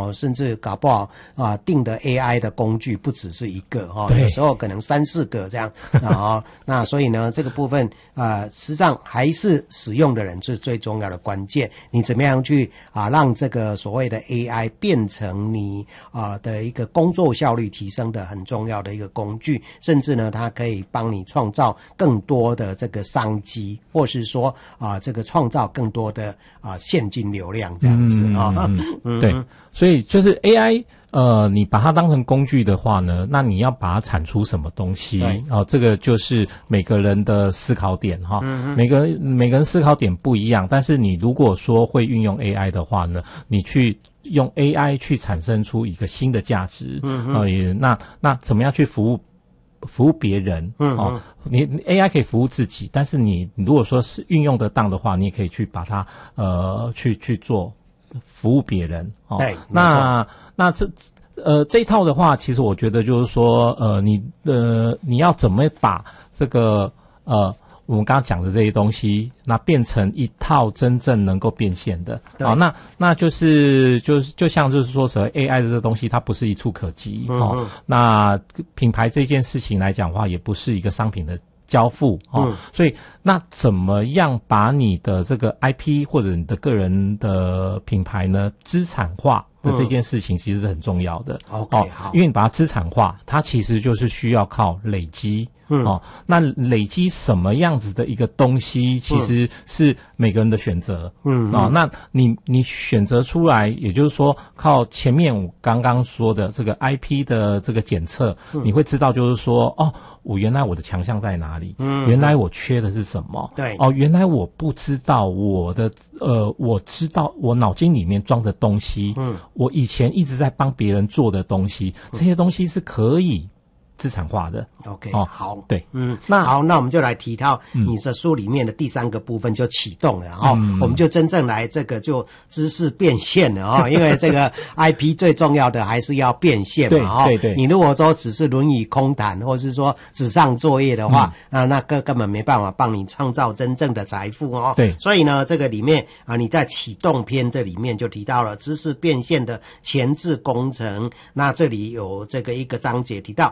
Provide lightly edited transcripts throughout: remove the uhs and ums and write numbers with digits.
甚至搞不好定的 AI 的工具不只是一个有时候可能3、4个这样那所以呢这个部分实际上还是使用的人是最重要的关键。你怎么样去让这个所谓的 AI 变成你的一个工作效率提升的很重要的一个工具，甚至呢它可以帮你创造更多的这个商机，或是说这个创造更多的现金流量这样子对，所以就是 AI你把它当成工具的话呢，那你要把它产出什么东西这个就是每个人的思考点每个人思考点不一样，但是你如果说会运用 AI 的话呢，你去用 AI 去产生出一个新的价值那怎么样去服务别人你 AI 可以服务自己，但是你如果说是运用得当的话，你也可以去把它去做服务别人对， 那这一套的话，其实我觉得就是说你要怎么把这个我们刚刚讲的这些东西，那变成一套真正能够变现的那就像就是说所谓 AI 的这个东西，它不是一触可及那品牌这件事情来讲的话，也不是一个商品的交付所以那怎么样把你的这个 IP 或者你的个人的品牌呢资产化的这件事情其实是很重要的好， 因为你把它资产化，它其实就是需要靠累积那累积什么样子的一个东西，其实是每个人的选择那你选择出来，也就是说靠前面我刚刚说的这个 IP 的这个检测你会知道就是说我原来我的强项在哪里原来我缺的是什么对原来我不知道我知道我脑筋里面装的东西我以前一直在帮别人做的东西这些东西是可以资产化的 OK 好对那我们就来提到你的书里面的第3个部分就启动了我们就真正来这个就知识变现了因为这个 IP 最重要的还是要变现嘛对你如果说只是论语空谈或是说纸上作业的话那根本没办法帮你创造真正的财富对， 所以呢这个里面你在启动篇这里面就提到了知识变现的前置工程，那这里有这个一个章节提到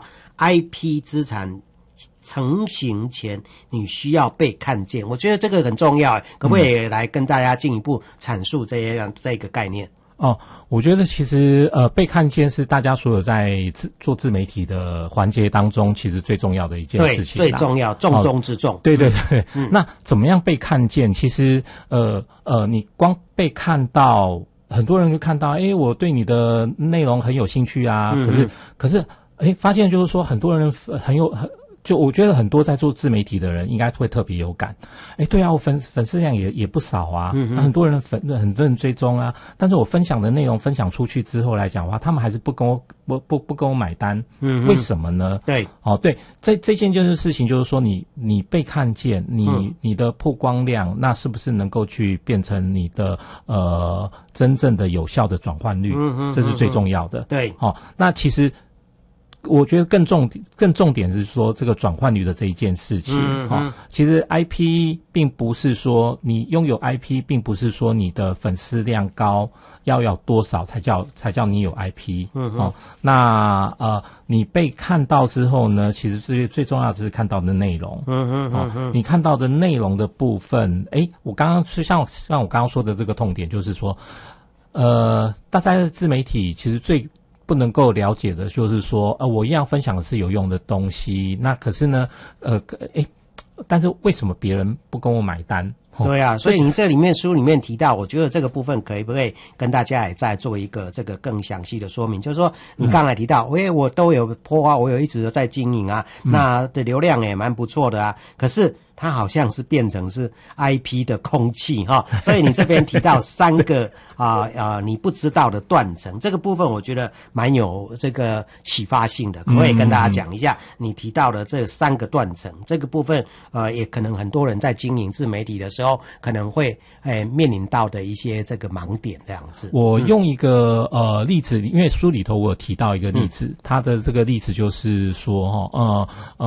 IP 资产成型前你需要被看见，我觉得这个很重要可不可以来跟大家进一步阐述这个概念我觉得其实被看见是大家所有在做自媒体的环节当中其实最重要的一件事情， 对，最重要，重中之重对那怎么样被看见，其实你光被看到，很多人就看到我对你的内容很有兴趣可是发现就是说很多人就我觉得很多在做自媒体的人应该会特别有感对啊，我粉丝量也不少很多人很多人追踪但是我分享的内容分享出去之后来讲的话，他们还是不跟我买单为什么呢？ 对对，这件就是事情就是说你被看见，你的曝光量，那是不是能够去变成你的真正的有效的转换率这是最重要的对那其实我觉得更重点是说这个转换率的这一件事情其实 IP 并不是说你拥有 IP 并不是说你的粉丝量高要有多少才叫你有 IP 那你被看到之后呢，其实最重要的是看到的内容你看到的内容的部分我刚刚是像我刚刚说的这个痛点就是说大家的自媒体其实最不能够了解的就是说我一样分享的是有用的东西，那可是呢但是为什么别人不跟我买单对啊，所以你这里面书里面提到，我觉得这个部分可不可以跟大家也再做一个这个更详细的说明，就是说你刚才提到我都有播我有一直在经营那的流量也蛮不错的可是它好像是变成是 IP 的空气所以你这边提到3个你不知道的断层，这个部分我觉得蛮有这个启发性的，可不可以跟大家讲一下你提到的这3个断层？这个部分也可能很多人在经营自媒体的时候可能会面临到的一些这个盲点这样子。 我用一个例子，因为书里头我有提到一个例子它的这个例子就是说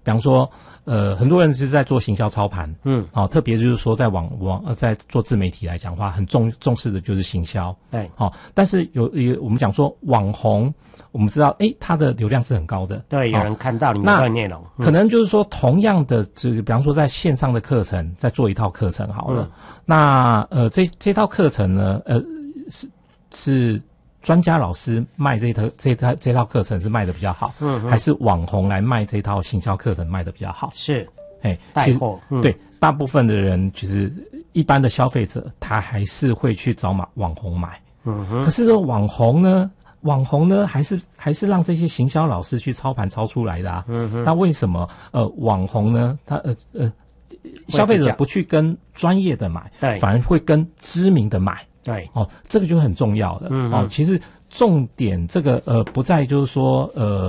方说，很多人是在做行销操盘，特别就是说在在做自媒体来讲的话，很重视的就是行销， 对， 但是我们讲说网红，我们知道，他的流量是很高的， 对，有人看到你的内容， 可能就是说同样的，比方说在线上的课程，再做一套课程好了，那这套课程呢，是专家老师卖这套课程是卖的比较好，还是网红来卖这套行销课程卖的比较好？ 是， 带货，对，大部分的人其实一般的消费者他还是会去找网红买，可是说网红呢还是让这些行销老师去操盘操出来的啊，那为什么网红呢他消费者不去跟专业的买，对，反而会跟知名的买？对，这个就很重要了。其实重点这个不在就是说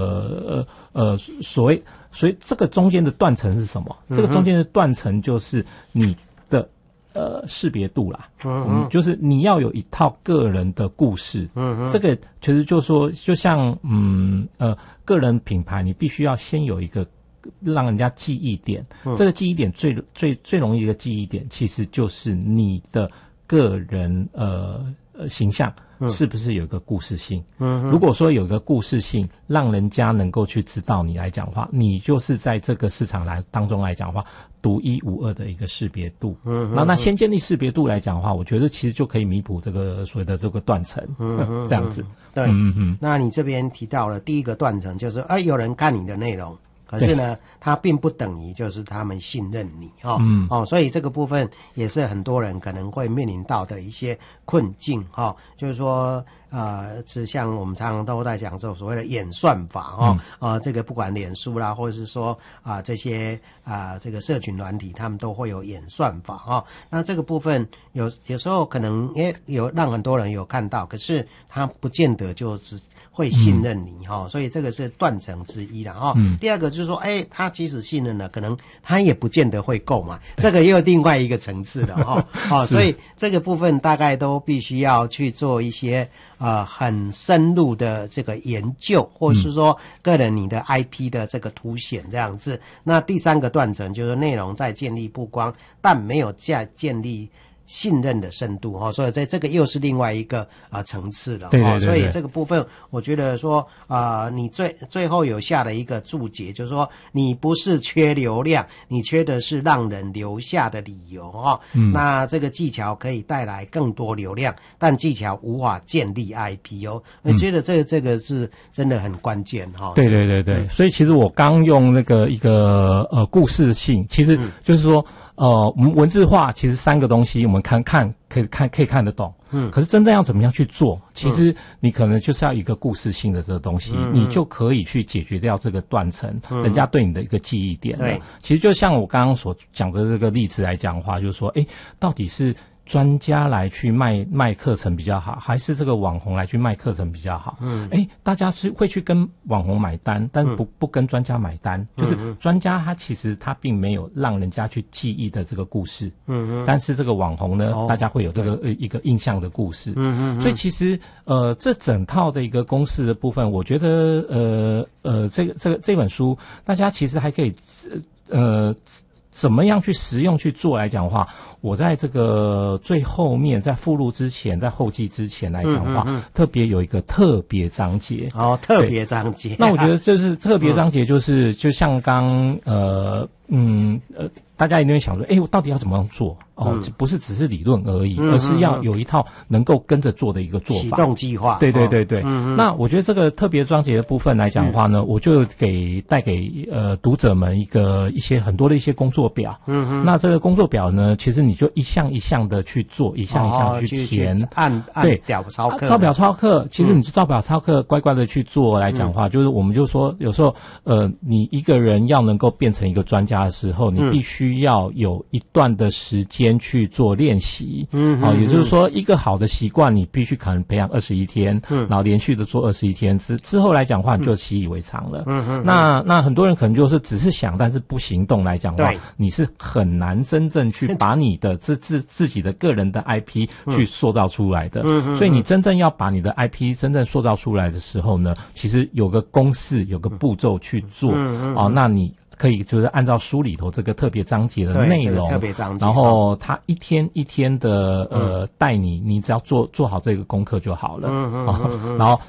所谓这个中间的断层是什么？这个中间的断层就是你的识别度啦。就是你要有一套个人的故事。这个其实就是说，就像个人品牌，你必须要先有一个让人家记忆点。这个记忆点最容易的记忆点，其实就是你的个人形象是不是有一个故事性？如果说有一个故事性，让人家能够去知道你来讲话，你就是在这个市场当中来讲话独一无二的一个识别度。那先建立识别度来讲的话，我觉得其实就可以弥补这个所谓的这个断层。这样子。 对，那你这边提到了第一个断层，就是有人看你的内容。可是呢，它并不等于就是他们信任你所以这个部分也是很多人可能会面临到的一些困境就是说是像我们常常都在讲这种所谓的演算法这个不管脸书啦，或者是说这些这个社群软体，他们都会有演算法那这个部分有时候可能也有让很多人有看到，可是他不见得就是会信任你所以这个是断层之一啦第二个就是说他即使信任了，可能他也不见得会购买，这个又另外一个层次了所以这个部分大概都必须要去做一些很深入的这个研究，或是说个人你的 IP 的这个凸显这样子。那第三个断层就是内容在建立曝光，但没有建立信任的深度所以在这个又是另外一个层次了对， 所以这个部分我觉得说你最后有下了一个注解，就是说你不是缺流量，你缺的是让人留下的理由那这个技巧可以带来更多流量，但技巧无法建立 IP 我觉得这个是真的很关键对，所以其实我刚用那个一个故事性，其实就是说我们文字化其实三个东西我们可以看得懂，可是真正要怎么样去做，其实你可能就是要一个故事性的这个东西，你就可以去解决掉这个断层，人家对你的一个记忆点了。其实就像我刚刚所讲的这个例子来讲的话，就是说到底是专家来去卖课程比较好，还是这个网红来去卖课程比较好？大家是会去跟网红买单，但不跟专家买单。就是专家其实他并没有让人家去记忆的这个故事，但是这个网红呢，大家会有这个一个印象的故事。所以其实这整套的一个公式的部分，我觉得这本书大家其实还可以怎么样去实用去做来讲的话，我在这个最后面，在附录之前，在后记之前来讲的话，特别有一个特别章节。 特别章节。 那我觉得这是特别章节，就是就像刚大家一定会想说，我到底要怎么样做？不是只是理论而已，而是要有一套能够跟着做的一个做法。 启动计划。 对。那我觉得这个特别章节的部分来讲的话呢，我就带给读者们一些很多的一些工作表。那这个工作表呢，其实你就一项一项的去做，一项一项去填， 按表操课。 照表操课，其实你照表操课乖乖的去做来讲的话，就是我们就说有时候你一个人要能够变成一个专家的时候，你必须要有一段的时间去做练习，也就是说一个好的习惯，你必须可能培养21天，然后连续的做21天之后来讲的话，你就习以为常了。那很多人可能就是只是想，但是不行动来讲的话，你是很难真正去把你的自己的个人的 IP 去塑造出来的。所以你真正要把你的 IP 真正塑造出来的时候呢，其实有个公式，有个步骤去做那你可以就是按照书里头这个特别章节的内容， 特别章节， 然后他一天一天的带你只要做好这个功课就好了。然后